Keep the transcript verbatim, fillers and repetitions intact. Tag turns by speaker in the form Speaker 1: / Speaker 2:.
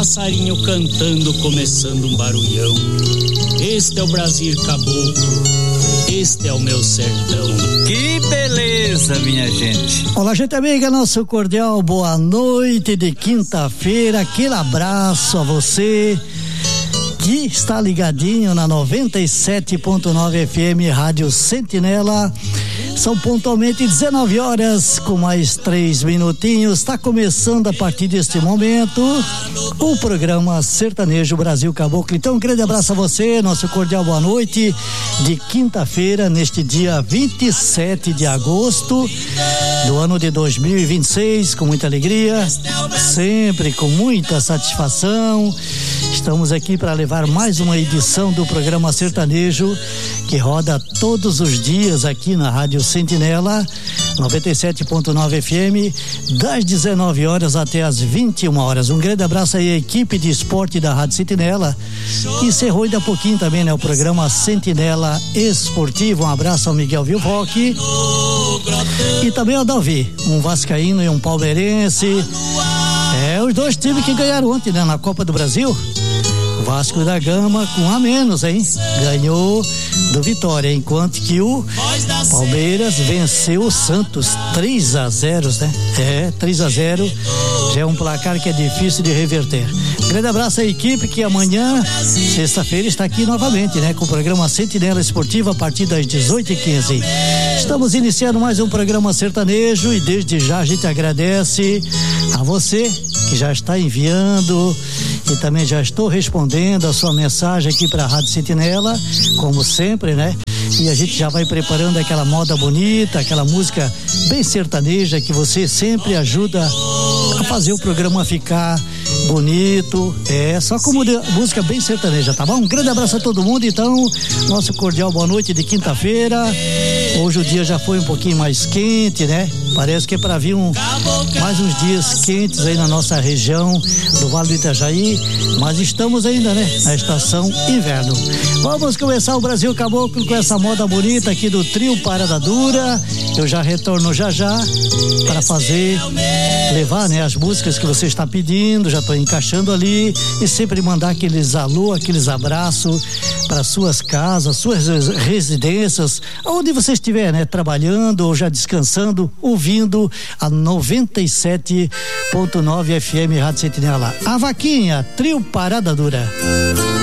Speaker 1: passarinho cantando, começando um barulhão. Este é o Brasil caboclo, este é o meu sertão.
Speaker 2: Que beleza, minha gente.
Speaker 3: Olá, gente amiga, nosso cordial boa noite de quinta-feira. Aquele abraço a você que está ligadinho na noventa e sete ponto nove F M Rádio Sentinela. São pontualmente dezenove horas com mais três minutinhos. Está começando a partir deste momento o programa Sertanejo Brasil Caboclo. Então, um grande abraço a você, nosso cordial boa noite de quinta-feira, neste dia vinte e sete de agosto do ano de dois mil e vinte e seis, com muita alegria, sempre com muita satisfação. Estamos aqui para levar mais uma edição do programa Sertanejo, que roda todos os dias aqui na Rádio Sentinela, noventa e sete ponto nove F M, das dezenove horas até as vinte e uma horas. Um grande abraço aí à equipe de esporte da Rádio Sentinela, que encerrou ainda há pouquinho também, né? O programa Sentinela Esportivo. Um abraço ao Miguel Vilvoque e também ao Davi, um vascaíno e um palmeirense. É, os dois times que ganharam ontem, né? Na Copa do Brasil. Vasco da Gama com a menos, hein? Ganhou do Vitória, enquanto que o Palmeiras venceu o Santos três a zero, né? É, três a zero. Já é um placar que é difícil de reverter. Grande abraço à equipe que amanhã, sexta-feira, está aqui novamente, né? Com o programa Sentinela Esportiva a partir das dezoito e quinze. Estamos iniciando mais um programa sertanejo e desde já a gente agradece a você que já está enviando e também já estou respondendo a sua mensagem aqui para a Rádio Sentinela, como sempre, né? E a gente já vai preparando aquela moda bonita, aquela música bem sertaneja que você sempre ajuda a fazer o programa ficar bonito. É, só como música bem sertaneja, tá bom? Um grande abraço a todo mundo, então, nosso cordial boa noite de quinta-feira. Hoje o dia já foi um pouquinho mais quente, né? Parece que é para vir um, mais uns dias quentes aí na nossa região do Vale do Itajaí, mas estamos ainda, né? Na estação inverno. Vamos começar o Brasil Caboclo com essa moda bonita aqui do trio Parada Dura. Eu já retorno já já para fazer, levar, né, as músicas que você está pedindo. Já estou encaixando ali e sempre mandar aqueles alô, aqueles abraços para suas casas, suas residências, onde você estiver, né, trabalhando ou já descansando, ouvindo a noventa e sete ponto nove F M Rádio Sentinela. A Vaquinha, trio Parada Dura.